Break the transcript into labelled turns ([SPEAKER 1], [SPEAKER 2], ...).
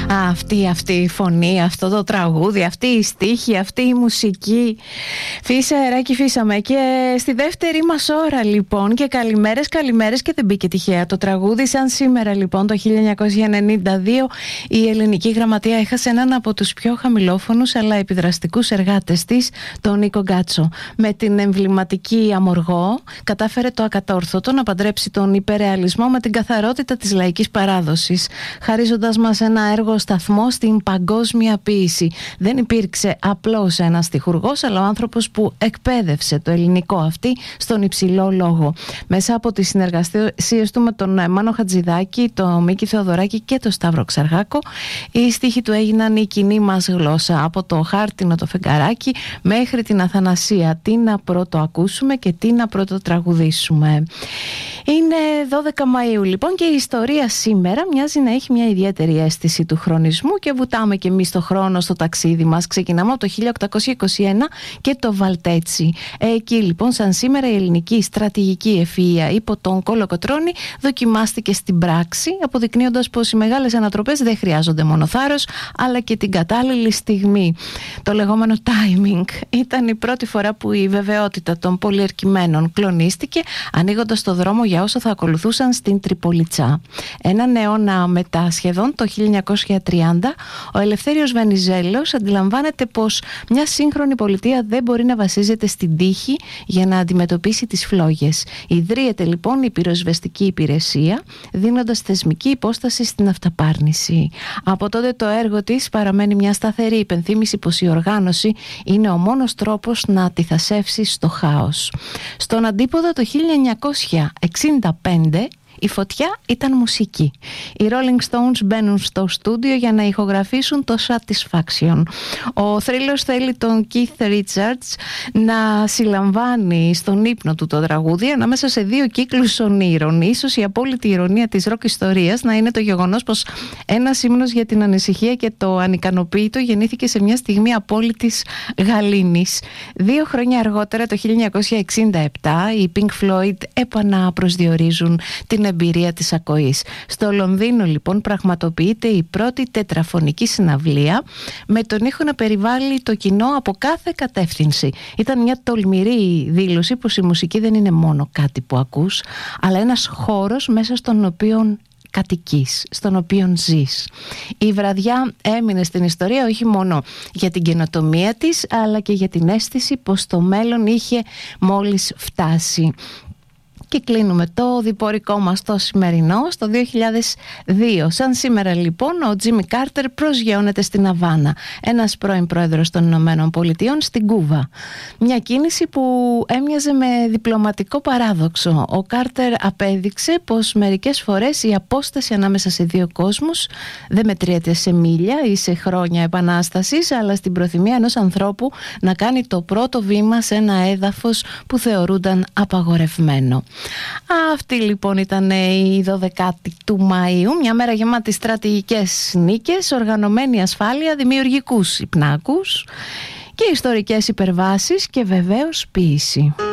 [SPEAKER 1] Αυτή η φωνή, αυτό το τραγούδι, αυτή η στίχη, αυτή η μουσική. Φύσε αεράκι, φύσαμε. Και στη δεύτερη μας ώρα λοιπόν, και καλημέρες και δεν μπήκε τυχαία το τραγούδι. Σαν σήμερα λοιπόν το 1992 η Ελληνική Γραμματεία έχασε έναν από τους πιο χαμηλόφωνους αλλά επιδραστικούς εργάτες της, τον Νίκο Γκάτσο. Με την εμβληματική Αμοργό κατάφερε το ακατόρθωτο να παντρέψει τον υπερρεαλισμό με την καθαρότητα της λαϊκής παράδοσης, χαρίζοντας μας ένα έργο σταθμό στην παγκόσμια ποίηση. Δεν υπήρξε απλώς ένας στιχουργός, αλλά ο άνθρωπος που εκπαίδευσε το ελληνικό αυτή στον υψηλό λόγο. Μέσα από τις συνεργασίες του με τον Μάνο Χατζηδάκη, τον Μίκη Θεοδωράκη και τον Σταύρο Ξαργάκο, οι στίχοι του έγιναν η κοινή μας γλώσσα. Από το Χάρτινο το φεγγαράκι μέχρι την Αθανασία. Τι να πρώτο ακούσουμε και τι να πρώτο τραγουδήσουμε. Είναι 12 Μαΐου λοιπόν και η ιστορία σήμερα μοιάζει να έχει μια ιδιαίτερη αίσθηση του χρονισμού και βουτάμε και εμείς το χρόνο στο ταξίδι μας. Ξεκινάμε από το 1821 και το Βαλτέτσι. Εκεί λοιπόν σαν σήμερα η ελληνική στρατηγική ευφυΐα υπό τον Κολοκοτρώνη δοκιμάστηκε στην πράξη, αποδεικνύοντας πως οι μεγάλες ανατροπές δεν χρειάζονται μόνο θάρρος αλλά και την κατάλληλη στιγμή. Το λεγόμενο timing ήταν η πρώτη φορά που η βεβαιότητα των πολυερκημένων κλονίστηκε, ανοίγοντας το δρόμο για όσα θα ακολουθούσαν στην Τριπολιτσά. Έναν αιώνα μετά, σχεδόν το 1930, ο Ελευθέριος Βενιζέλος αντιλαμβάνεται πως μια σύγχρονη πολιτεία δεν μπορεί να βασίζεται στην τύχη για να αντιμετωπίσει τις φλόγες. Ιδρύεται λοιπόν η πυροσβεστική υπηρεσία, δίνοντας θεσμική υπόσταση στην αυταπάρνηση. Από τότε το έργο της παραμένει μια σταθερή υπενθύμηση πως η οργάνωση είναι ο μόνος τρόπος να αντιθασεύσει στο χάος. Στον αντίποδα το 1965 η φωτιά ήταν μουσική. Οι Rolling Stones μπαίνουν στο στούντιο για να ηχογραφήσουν το Satisfaction. Ο θρύλος θέλει τον Keith Richards να συλλαμβάνει στον ύπνο του το τραγούδι ανάμεσα σε δύο κύκλους ονείρων. Ίσως η απόλυτη ηρωνία της ροκ ιστορίας να είναι το γεγονός πως ένας ύμνος για την ανησυχία και το ανικανοποίητο γεννήθηκε σε μια στιγμή απόλυτης γαλήνης. 2 χρόνια αργότερα, το 1967, οι Pink Floyd επαναπροσδιορίζουν την εμπειρία της ακοής. Στο Λονδίνο λοιπόν πραγματοποιείται η πρώτη τετραφωνική συναυλία με τον ήχο να περιβάλλει το κοινό από κάθε κατεύθυνση. Ήταν μια τολμηρή δήλωση πως η μουσική δεν είναι μόνο κάτι που ακούς, αλλά ένας χώρος μέσα στον οποίο κατοικείς, στον οποίο ζεις. Η βραδιά έμεινε στην ιστορία όχι μόνο για την καινοτομία της, αλλά και για την αίσθηση πως το μέλλον είχε μόλις φτάσει. Και κλείνουμε το διπορικό μας το σημερινό στο 2002. Σαν σήμερα λοιπόν ο Τζίμι Κάρτερ προσγειώνεται στην Αβάνα, ένας πρώην πρόεδρος των Ηνωμένων Πολιτειών, στην Κούβα. Μια κίνηση που έμοιαζε με διπλωματικό παράδοξο. Ο Κάρτερ απέδειξε πως μερικές φορές η απόσταση ανάμεσα σε δύο κόσμους δεν μετριέται σε μίλια ή σε χρόνια επανάστασης, αλλά στην προθυμία ενός ανθρώπου να κάνει το πρώτο βήμα σε ένα έδαφος που θεωρούνταν απαγορευμένο. Αυτή λοιπόν ήταν η 12η του Μαΐου, μια μέρα γεμάτη στρατηγικές νίκες, οργανωμένη ασφάλεια, δημιουργικούς υπνάκους και ιστορικές υπερβάσεις και βεβαίως ποίηση.